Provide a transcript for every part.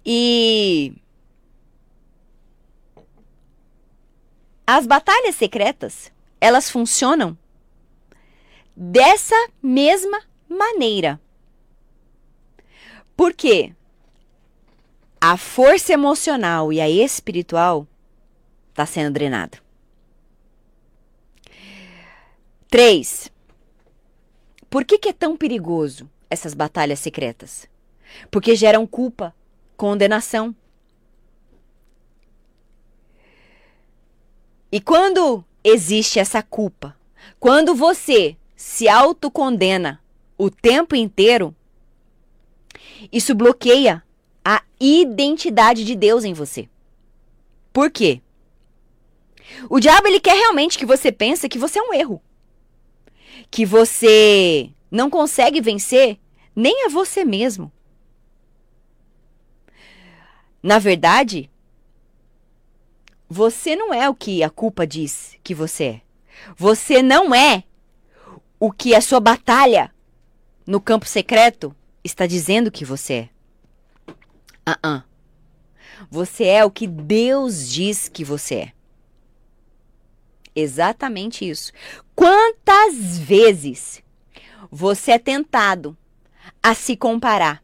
E as batalhas secretas, elas funcionam dessa mesma maneira. Por quê? A força emocional e a espiritual está sendo drenada. 3. Por que é tão perigoso essas batalhas secretas? Porque geram culpa, condenação. E quando existe essa culpa, quando você se autocondena o tempo inteiro, isso bloqueia a identidade de Deus em você. Por quê? O diabo, ele quer realmente que você pense que você é um erro. Que você não consegue vencer nem a você mesmo. Na verdade, você não é o que a culpa diz que você é. Você não é o que a sua batalha no campo secreto está dizendo que você é. Você é o que Deus diz que você é. Exatamente isso. Quantas vezes você é tentado a se comparar?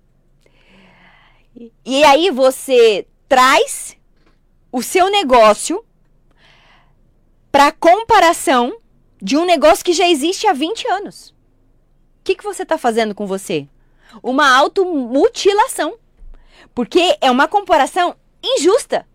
E aí você traz o seu negócio para comparação de um negócio que já existe há 20 anos. O que você está fazendo com você? Uma automutilação. Porque é uma comparação injusta.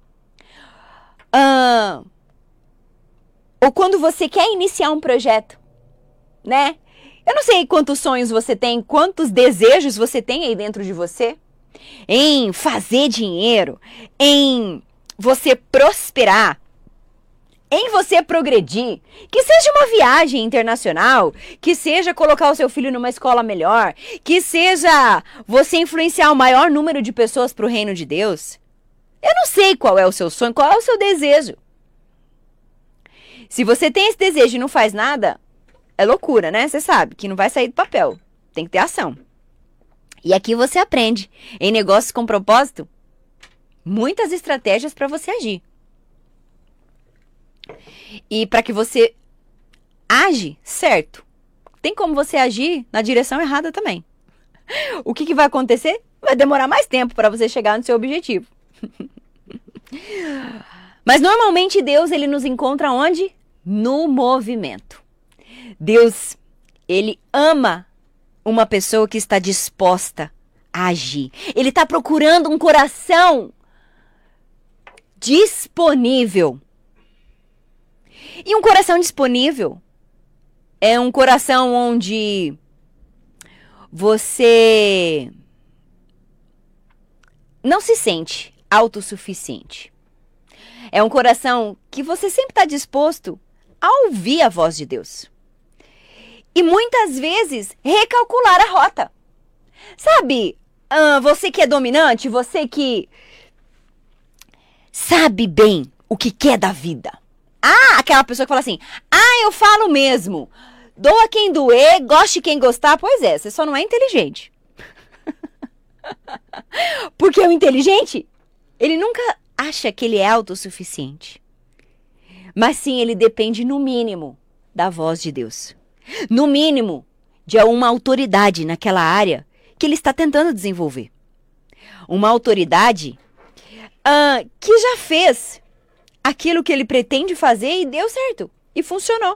Ou quando você quer iniciar um projeto, né? Eu não sei quantos sonhos você tem, quantos desejos você tem aí dentro de você. Em fazer dinheiro, em você prosperar, em você progredir, que seja uma viagem internacional, que seja colocar o seu filho numa escola melhor, que seja você influenciar o maior número de pessoas para o reino de Deus. Eu não sei qual é o seu sonho, qual é o seu desejo. Se você tem esse desejo e não faz nada, é loucura, né? Você sabe que não vai sair do papel, tem que ter ação. E aqui você aprende, em negócios com propósito, muitas estratégias para você agir. E para que você age certo, tem como você agir na direção errada também. O que vai acontecer? Vai demorar mais tempo para você chegar no seu objetivo. Mas normalmente Deus, ele nos encontra onde? No movimento. Deus, ele ama uma pessoa que está disposta a agir. Ele está procurando um coração disponível. E um coração disponível é um coração onde você não se sente autossuficiente. É um coração que você sempre está disposto a ouvir a voz de Deus. E muitas vezes recalcular a rota. Sabe, você que é dominante, você que sabe bem o que quer da vida. Aquela pessoa que fala assim, eu falo mesmo. Doa quem doer, goste quem gostar. Pois é, você só não é inteligente. Porque o inteligente, ele nunca acha que ele é autossuficiente. Mas sim, ele depende no mínimo da voz de Deus. No mínimo, de uma autoridade naquela área que ele está tentando desenvolver. Uma autoridade que já fez aquilo que ele pretende fazer e deu certo. E funcionou.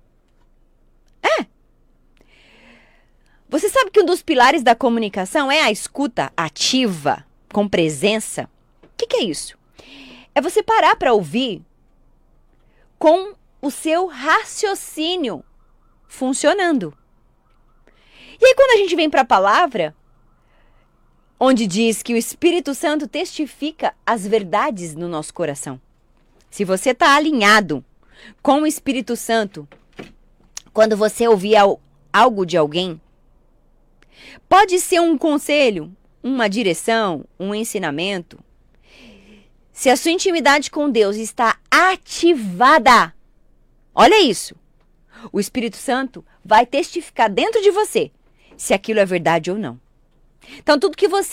Você sabe que um dos pilares da comunicação é a escuta ativa, com presença? O que é isso? É você parar para ouvir com o seu raciocínio funcionando. E aí quando a gente vem para a palavra, onde diz que o Espírito Santo testifica as verdades no nosso coração. Se você está alinhado com o Espírito Santo, quando você ouvir algo de alguém, pode ser um conselho, uma direção, um ensinamento. Se a sua intimidade com Deus está ativada, olha isso, o Espírito Santo vai testificar dentro de você se aquilo é verdade ou não. Então, tudo que você